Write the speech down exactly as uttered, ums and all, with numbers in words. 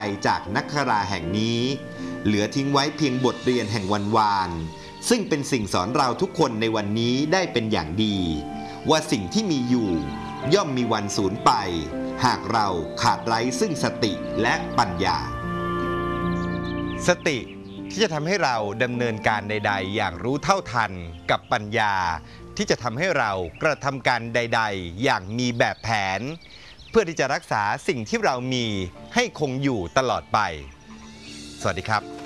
จากนักคราแห่งนี้เหลือทิ้งไว้เพียงบทเรียนแห่งวันวานซึ่งเป็นสิ่งสอนเราทุกคนในวันนี้ได้เป็นอย่างดีว่าสิ่งที่มีอยู่ย่อมมีวันสูญไปหากเราขาดไร้ซึ่งสติและปัญญาสติที่จะทำให้เราดำเนินการใดๆอย่างรู้เท่าทันกับปัญญาที่จะทำให้เรากระทำการใดๆอย่างมีแบบแผนเพื่อที่จะรักษาสิ่งที่เรามีให้คงอยู่ตลอดไปสวัสดีครับ